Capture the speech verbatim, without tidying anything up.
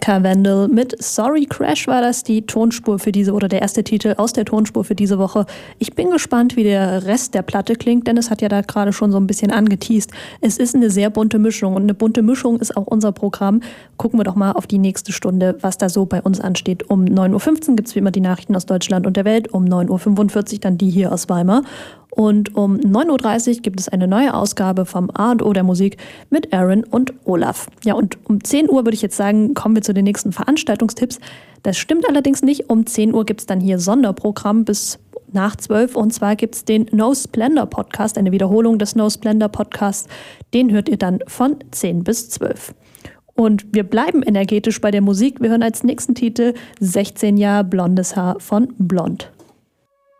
Rebecca Wendell mit Sorry Crash war das die Tonspur für diese oder der erste Titel aus der Tonspur für diese Woche. Ich bin gespannt, wie der Rest der Platte klingt, denn es hat ja da gerade schon so ein bisschen angeteast. Es ist eine sehr bunte Mischung und eine bunte Mischung ist auch unser Programm. Gucken wir doch mal auf die nächste Stunde, was da so bei uns ansteht. Um neun Uhr fünfzehn gibt es wie immer die Nachrichten aus Deutschland und der Welt, um neun Uhr fünfundvierzig dann die hier aus Weimar. Und um neun Uhr dreißig gibt es eine neue Ausgabe vom A und O der Musik mit Aaron und Olaf. Ja, und um zehn Uhr würde ich jetzt sagen, kommen wir zu den nächsten Veranstaltungstipps. Das stimmt allerdings nicht. Um zehn Uhr gibt es dann hier Sonderprogramm bis nach zwölf. Und zwar gibt es den No Splendor Podcast, eine Wiederholung des No Splendor Podcasts. Den hört ihr dann von zehn bis zwölf. Und wir bleiben energetisch bei der Musik. Wir hören als nächsten Titel sechzehn Jahre blondes Haar von Blond.